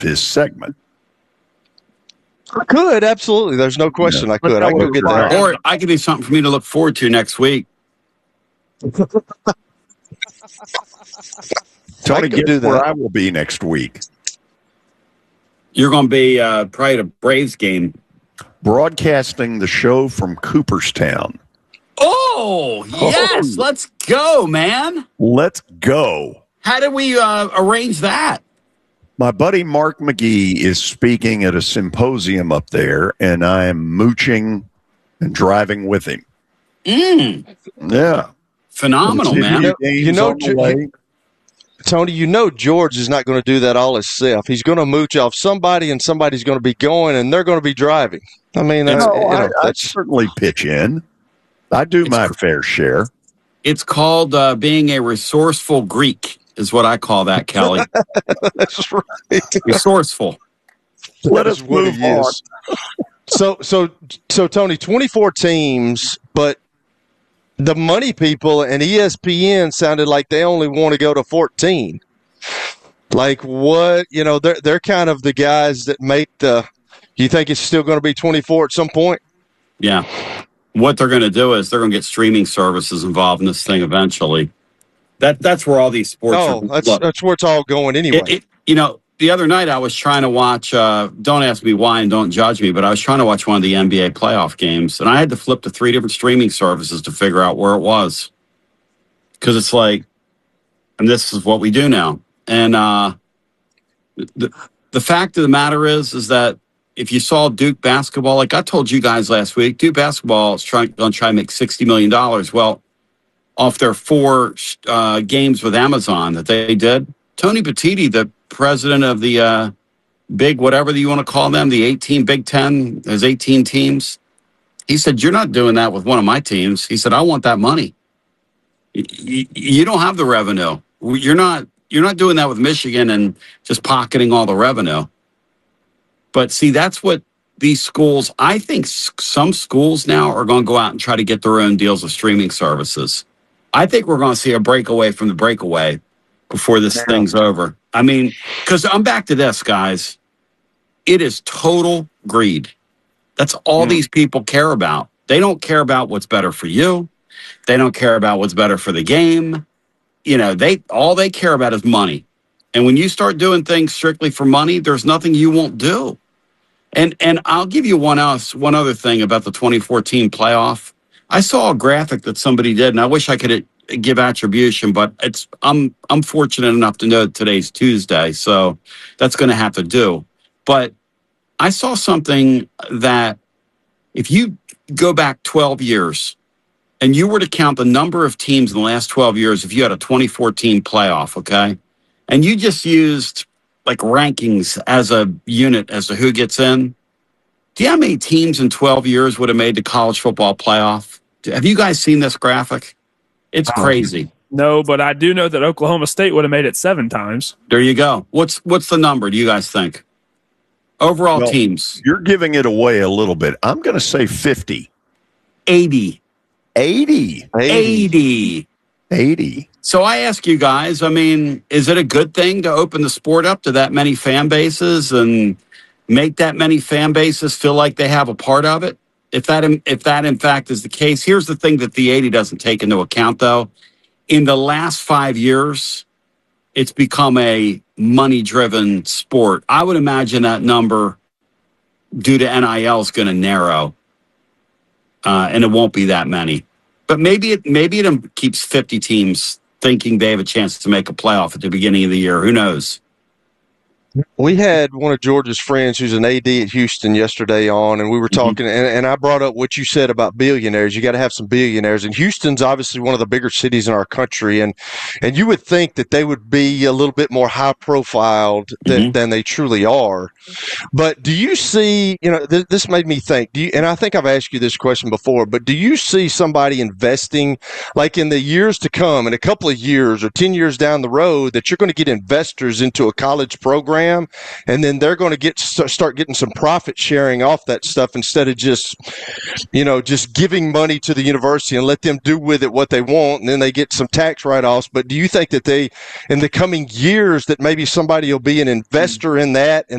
this segment. I could, absolutely. There's no question. I could. I could go get that. Or I could be something for me to look forward to next week. Tony, guess where I will be next week. You're going to be probably at a Braves game. Broadcasting the show from Cooperstown. Oh, yes. Let's go, man. Let's go. How did we arrange that? My buddy Mark McGee is speaking at a symposium up there, and I am mooching and driving with him. Yeah. Phenomenal, man. Tony, George is not going to do that all himself. He's going to mooch off somebody, and somebody's going to be going, and they're going to be driving. I mean, I'd certainly pitch in. I do my fair share. It's called being a resourceful Greek, is what I call that, Kelly. That's right. Resourceful. Let us move on. So, Tony, 24 teams, but the money people and ESPN sounded like they only want to go to 14. Like what? They're kind of the guys that make the. You think it's still going to be 24 at some point? Yeah. What they're going to do is they're going to get streaming services involved in this thing eventually. That's where all these sports are. That's where it's all going anyway. The other night I was trying to watch, don't ask me why and don't judge me, but I was trying to watch one of the NBA playoff games, and I had to flip to 3 different streaming services to figure out where it was. Because it's like, and this is what we do now. And the fact of the matter is that if you saw Duke basketball, like I told you guys last week, Duke basketball is going to try to make $60 million. Well, off their 4 games with Amazon that they did, Tony Petitti, the president of the big, whatever you want to call them, the 18 Big Ten, there's 18 teams. He said, you're not doing that with one of my teams. He said, I want that money. You don't have the revenue. You're not doing that with Michigan and just pocketing all the revenue. But see, that's what these schools, I think some schools now are going to go out and try to get their own deals with streaming services. I think we're going to see a breakaway from the breakaway before this thing's over. I mean, because I'm back to this, guys. It is total greed. That's all these people care about. They don't care about what's better for you. They don't care about what's better for the game. All they care about is money. And when you start doing things strictly for money, there's nothing you won't do. And I'll give you one other thing about the 2014 playoff. I saw a graphic that somebody did, and I wish I could give attribution, but I'm fortunate enough to know that today's Tuesday, so that's going to have to do. But I saw something that if you go back 12 years and you were to count the number of teams in the last 12 years, if you had a 2014 playoff, okay, and you just used like rankings as a unit as to who gets in, do you know how many teams in 12 years would have made the college football playoff? Have you guys seen this graphic? It's crazy. No, but I do know that Oklahoma State would have made it 7 times. There you go. What's the number, do you guys think? Overall teams. You're giving it away a little bit. I'm going to say 50. 80. 80. 80. 80. So I ask you guys, I mean, is it a good thing to open the sport up to that many fan bases and make that many fan bases feel like they have a part of it? If that in fact is the case, here's the thing that the 80 doesn't take into account, though. In the last 5 years, it's become a money-driven sport. I would imagine that number, due to NIL, is going to narrow, and it won't be that many. But maybe it keeps 50 teams thinking they have a chance to make a playoff at the beginning of the year. Who knows? We had one of George's friends who's an AD at Houston yesterday on, and we were talking, and I brought up what you said about billionaires. You got to have some billionaires, and Houston's obviously one of the bigger cities in our country, and you would think that they would be a little bit more high-profiled than they truly are. But do you see, this made me think, and I think I've asked you this question before, but do you see somebody investing, like in the years to come, in a couple of years or 10 years down the road, that you're going to get investors into a college program program, and then they're going to start getting some profit sharing off that stuff instead of just giving money to the university and let them do with it what they want, and then they get some tax write-offs. But do you think that in the coming years, that maybe somebody will be an investor in that, and